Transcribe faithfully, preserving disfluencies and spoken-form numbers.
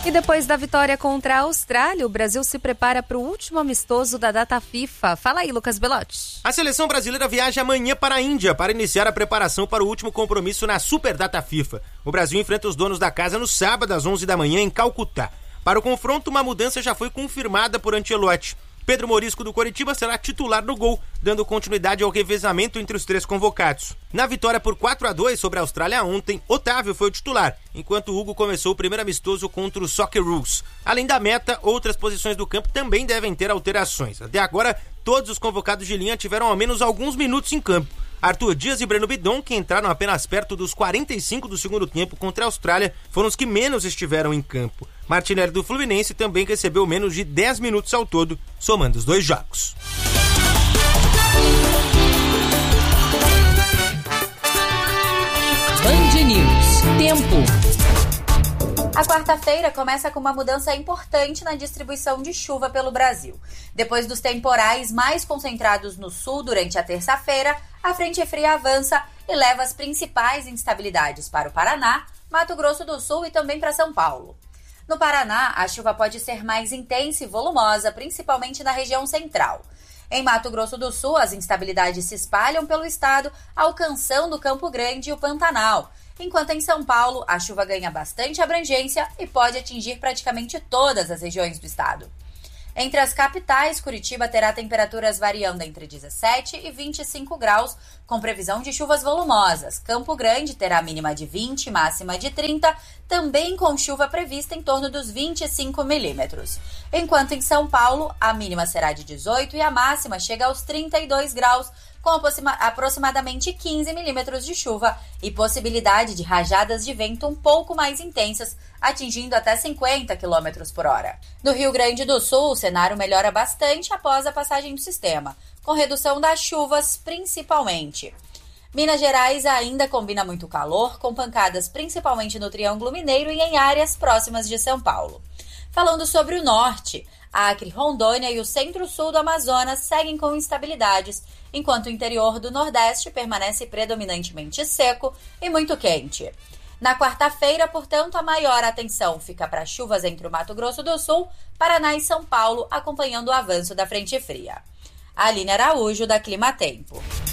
E depois da vitória contra a Austrália, o Brasil se prepara para o último amistoso da data FIFA. Fala aí, Lucas Belotti. A seleção brasileira viaja amanhã para a Índia para iniciar a preparação para o último compromisso na Super Data FIFA. O Brasil enfrenta os donos da casa no sábado às onze da manhã em Calcutá. Para o confronto, uma mudança já foi confirmada por Ancelotti. Pedro Morisco do Coritiba será titular no gol, dando continuidade ao revezamento entre os três convocados. Na vitória por quatro a dois sobre a Austrália ontem, Otávio foi o titular, enquanto Hugo começou o primeiro amistoso contra o Socceroos. Além da meta, outras posições do campo também devem ter alterações. Até agora, todos os convocados de linha tiveram ao menos alguns minutos em campo. Arthur Dias e Breno Bidon, que entraram apenas perto dos quarenta e cinco do segundo tempo contra a Austrália, foram os que menos estiveram em campo. Martinelli do Fluminense também recebeu menos de dez minutos ao todo, somando os dois jogos. Band News. Tempo. A quarta-feira começa com uma mudança importante na distribuição de chuva pelo Brasil. Depois dos temporais mais concentrados no sul durante a terça-feira, a frente fria avança e leva as principais instabilidades para o Paraná, Mato Grosso do Sul e também para São Paulo. No Paraná, a chuva pode ser mais intensa e volumosa, principalmente na região central. Em Mato Grosso do Sul, as instabilidades se espalham pelo estado, alcançando Campo Grande e o Pantanal. Enquanto em São Paulo, a chuva ganha bastante abrangência e pode atingir praticamente todas as regiões do estado. Entre as capitais, Curitiba terá temperaturas variando entre dezessete e vinte e cinco graus, com previsão de chuvas volumosas. Campo Grande terá mínima de vinte, máxima de trinta, também com chuva prevista em torno dos vinte e cinco milímetros. Enquanto em São Paulo, a mínima será de dezoito e a máxima chega aos trinta e dois graus, com aproximadamente quinze milímetros de chuva e possibilidade de rajadas de vento um pouco mais intensas, atingindo até cinquenta quilômetros por hora. No Rio Grande do Sul, o cenário melhora bastante após a passagem do sistema, com redução das chuvas principalmente. Minas Gerais ainda combina muito calor, com pancadas principalmente no Triângulo Mineiro e em áreas próximas de São Paulo. Falando sobre o norte, Acre, Rondônia e o centro-sul do Amazonas seguem com instabilidades, enquanto o interior do Nordeste permanece predominantemente seco e muito quente. Na quarta-feira, portanto, a maior atenção fica para chuvas entre o Mato Grosso do Sul, Paraná e São Paulo, acompanhando o avanço da frente fria. Aline Araújo, da Clima Tempo.